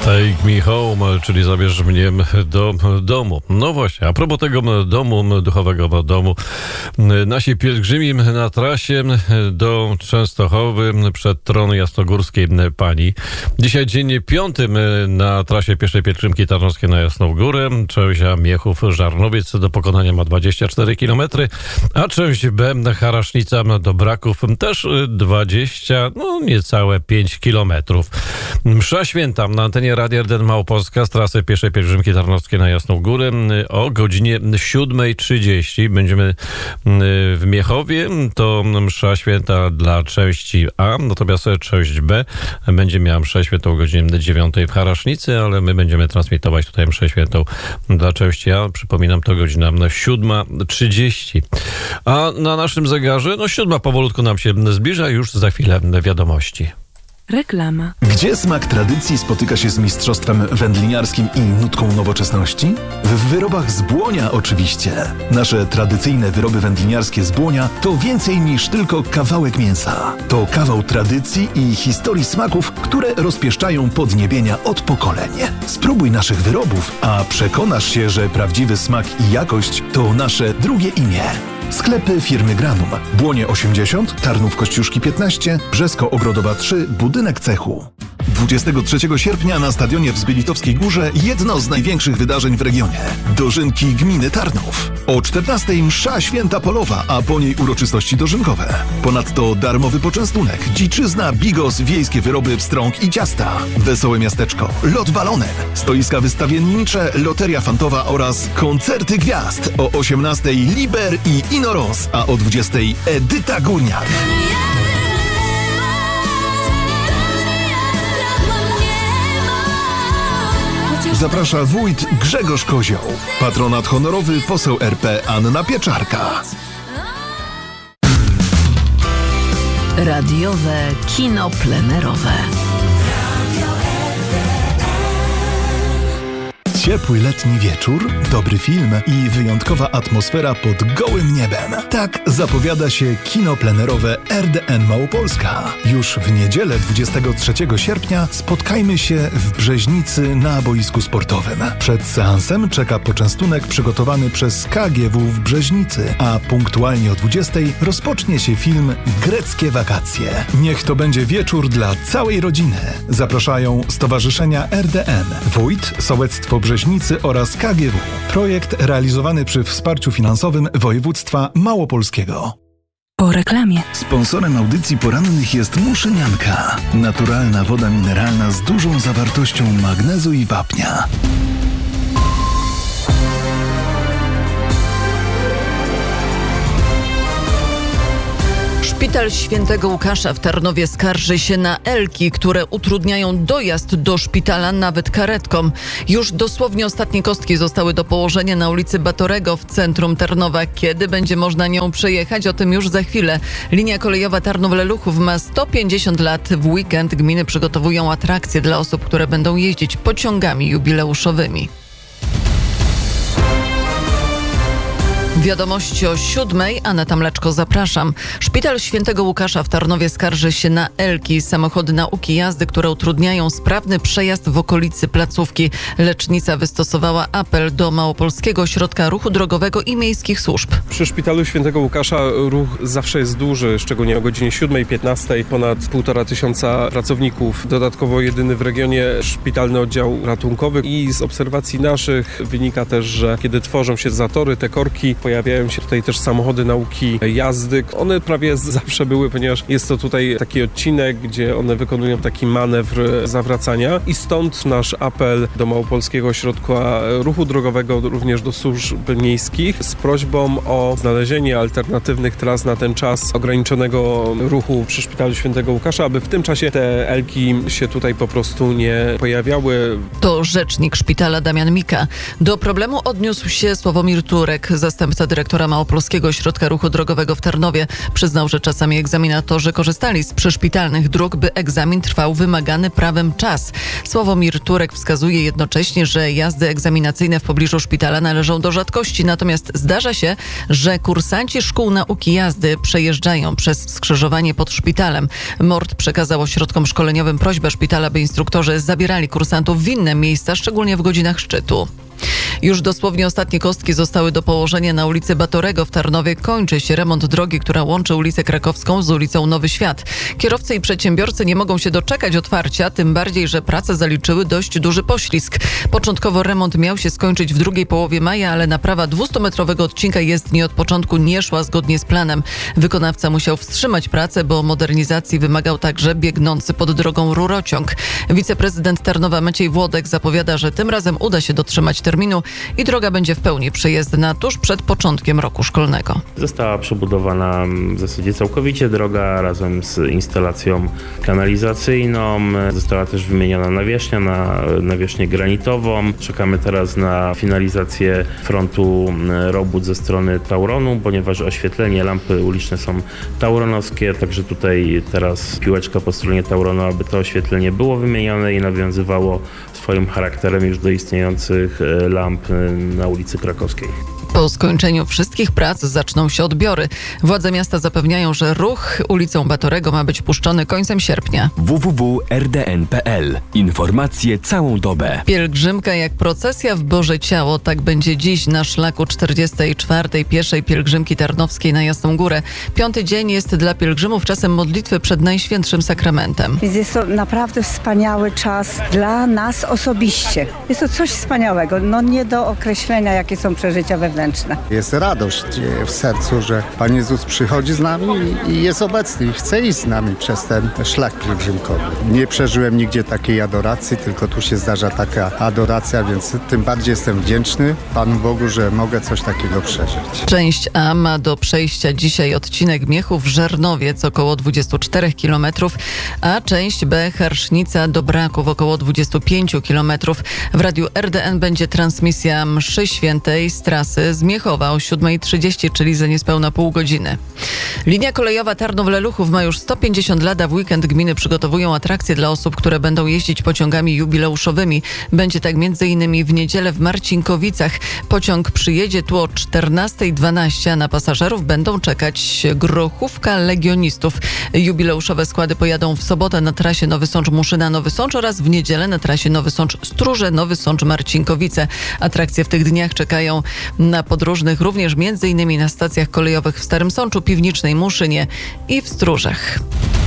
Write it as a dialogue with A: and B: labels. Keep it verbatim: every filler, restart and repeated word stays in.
A: Take me home, czyli zabierz mnie do domu. No właśnie, a propos tego domu, duchowego domu, nasi pielgrzymi na trasie do Częstochowy przed tron jasnogórskiej Pani. Dzisiaj dzień piąty na trasie pieszej pielgrzymki tarnowskiej na Jasną Górę. Część A Miechów Żarnowiec do pokonania ma dwadzieścia cztery kilometry, a część B Harasznica do Braków też dwadzieścia, no niecałe pięć kilometrów. Msza święta na antenie Radia R D N Małopolska z trasy pieszej pielgrzymki tarnowskiej na Jasną Górę o godzinie siódma trzydzieści. Będziemy w Miechowie. To msza święta dla części A, natomiast część B będzie miała mszę świętą o godzinie dziewiątej w Harasznicy, ale my będziemy transmitować tutaj mszę świętą dla części A. Przypominam, to godzina siódma trzydzieści. A na naszym zegarze, no siódma powolutku nam się zbliża, już za chwilę wiadomości.
B: Reklama.
C: Gdzie smak tradycji spotyka się z mistrzostwem wędliniarskim i nutką nowoczesności? W wyrobach z Błonia oczywiście. Nasze tradycyjne wyroby wędliniarskie z Błonia to więcej niż tylko kawałek mięsa. To kawał tradycji i historii smaków, które rozpieszczają podniebienia od pokoleń. Spróbuj naszych wyrobów, a przekonasz się, że prawdziwy smak i jakość to nasze drugie imię. Sklepy firmy Granum. Błonie osiemdziesiąt, Tarnów Kościuszki piętnaście, Brzesko-Ogrodowa trzy, budynek cechu. dwudziestego trzeciego sierpnia na stadionie w Zbylitovskiej Górze jedno z największych wydarzeń w regionie. Dożynki gminy Tarnów. O czternastej msza święta polowa, a po niej uroczystości dożynkowe. Ponadto darmowy poczęstunek, dziczyzna, bigos, wiejskie wyroby, pstrąg i ciasta. Wesołe miasteczko, lot balonem, stoiska wystawiennicze, loteria fantowa oraz koncerty gwiazd. O osiemnastej Liber i Inoros, a o dwudziestej Edyta Górniak. Zaprasza wójt Grzegorz Kozioł. Patronat honorowy poseł R P Anna Pieczarka.
B: Radiowe kino plenerowe.
C: Ciepły letni wieczór, dobry film i wyjątkowa atmosfera pod gołym niebem. Tak zapowiada się kino plenerowe R D N Małopolska. Już w niedzielę dwudziestego trzeciego sierpnia spotkajmy się w Brzeźnicy na boisku sportowym. Przed seansem czeka poczęstunek przygotowany przez K G W w Brzeźnicy, a punktualnie o dwudziestej rozpocznie się film Greckie wakacje. Niech to będzie wieczór dla całej rodziny. Zapraszają stowarzyszenia R D N, Wójt, Sołectwo Brzeźnicy oraz K G W. Projekt realizowany przy wsparciu finansowym województwa małopolskiego.
B: Po reklamie.
C: Sponsorem audycji porannych jest Muszynianka. Naturalna woda mineralna z dużą zawartością magnezu i wapnia.
D: Szpital Świętego Łukasza w Tarnowie skarży się na elki, które utrudniają dojazd do szpitala nawet karetką. Już dosłownie ostatnie kostki zostały do położenia na ulicy Batorego w centrum Tarnowa. Kiedy będzie można nią przejechać? O tym już za chwilę. Linia kolejowa Tarnów-Leluchów ma sto pięćdziesiąt lat. W weekend gminy przygotowują atrakcje dla osób, które będą jeździć pociągami jubileuszowymi. Wiadomości o siódmej. Aneta Mleczko, zapraszam. Szpital Świętego Łukasza w Tarnowie skarży się na elki, samochody nauki jazdy, które utrudniają sprawny przejazd w okolicy placówki. Lecznica wystosowała apel do Małopolskiego Ośrodka Ruchu Drogowego i Miejskich Służb.
E: Przy Szpitalu Świętego Łukasza ruch zawsze jest duży, szczególnie o godzinie siódmej piętnastej. Ponad półtora tysiąca pracowników. Dodatkowo jedyny w regionie szpitalny oddział ratunkowy i z obserwacji naszych wynika też, że kiedy tworzą się zatory, te korki, pojawiają się tutaj też samochody nauki jazdy. One prawie zawsze były, ponieważ jest to tutaj taki odcinek, gdzie one wykonują taki manewr zawracania i stąd nasz apel do Małopolskiego Ośrodka Ruchu Drogowego, również do służb miejskich z prośbą o znalezienie alternatywnych tras na ten czas ograniczonego ruchu przy Szpitalu Świętego Łukasza, aby w tym czasie te elki się tutaj po prostu nie pojawiały.
D: To rzecznik szpitala Damian Mika. Do problemu odniósł się Sławomir Turek, zastępca zastępca dyrektora Małopolskiego Ośrodka Ruchu Drogowego w Tarnowie, przyznał, że czasami egzaminatorzy korzystali z przyszpitalnych dróg, by egzamin trwał wymagany prawem czas. Sławomir Turek wskazuje jednocześnie, że jazdy egzaminacyjne w pobliżu szpitala należą do rzadkości, natomiast zdarza się, że kursanci szkół nauki jazdy przejeżdżają przez skrzyżowanie pod szpitalem. MORD przekazał ośrodkom szkoleniowym prośbę szpitala, by instruktorzy zabierali kursantów w inne miejsca, szczególnie w godzinach szczytu. Już dosłownie ostatnie kostki zostały do położenia na ulicy Batorego w Tarnowie. Kończy się remont drogi, która łączy ulicę Krakowską z ulicą Nowy Świat. Kierowcy i przedsiębiorcy nie mogą się doczekać otwarcia, tym bardziej, że prace zaliczyły dość duży poślizg. Początkowo remont miał się skończyć w drugiej połowie maja, ale naprawa dwustumetrowego odcinka jezdni od początku nie szła zgodnie z planem. Wykonawca musiał wstrzymać pracę, bo modernizacji wymagał także biegnący pod drogą rurociąg. Wiceprezydent Tarnowa Maciej Włodek zapowiada, że tym razem uda się dotrzymać terminu i droga będzie w pełni przejezdna tuż przed początkiem roku szkolnego.
F: Została przebudowana w zasadzie całkowicie droga razem z instalacją kanalizacyjną. Została też wymieniona nawierzchnia na nawierzchnię granitową. Czekamy teraz na finalizację frontu robót ze strony Tauronu, ponieważ oświetlenie, lampy uliczne są tauronowskie, także tutaj teraz piłeczka po stronie Tauronu, aby to oświetlenie było wymienione i nawiązywało swoim charakterem już do istniejących lamp na ulicy Krakowskiej.
D: Po skończeniu wszystkich prac zaczną się odbiory. Władze miasta zapewniają, że ruch ulicą Batorego ma być puszczony końcem sierpnia.
G: w w w kropka r d n kropka p l. Informacje całą dobę.
D: Pielgrzymka jak procesja w Boże Ciało. Tak będzie dziś na szlaku czterdziestej czwartej pierwszej pielgrzymki tarnowskiej na Jasną Górę. Piąty dzień jest dla pielgrzymów czasem modlitwy przed Najświętszym Sakramentem.
H: Więc jest to naprawdę wspaniały czas dla nas osobiście. Jest to coś wspaniałego, no nie do określenia, jakie są przeżycia wewnętrzne.
I: Jest radość w sercu, że Pan Jezus przychodzi z nami i jest obecny i chce iść z nami przez ten szlak pielgrzymkowy. Nie przeżyłem nigdzie takiej adoracji, tylko tu się zdarza taka adoracja, więc tym bardziej jestem wdzięczny Panu Bogu, że mogę coś takiego przeżyć.
D: Część A ma do przejścia dzisiaj odcinek Miechów-Żernowiec około dwadzieścia cztery kilometry, a część B Harsznica do Braków około dwadzieścia pięć kilometrów. W radiu R D N będzie transmisja mszy świętej z trasy z Miechowa o siódma trzydzieści, czyli za niespełna pół godziny. Linia kolejowa Tarnów-Leluchów ma już sto pięćdziesiąt lat, a w weekend gminy przygotowują atrakcje dla osób, które będą jeździć pociągami jubileuszowymi. Będzie tak między innymi w niedzielę w Marcinkowicach. Pociąg przyjedzie tu o czternasta dwanaście, a na pasażerów będą czekać grochówka legionistów. Jubileuszowe składy pojadą w sobotę na trasie Nowy Sącz-Muszyna, Nowy Sącz oraz w niedzielę na trasie Nowy Sącz-Stróże, Nowy Sącz-Marcinkowice. Atrakcje w tych dniach czekają na podróżnych również między innymi na stacjach kolejowych w Starym Sączu, Piwnicznej, Muszynie i w Stróżach.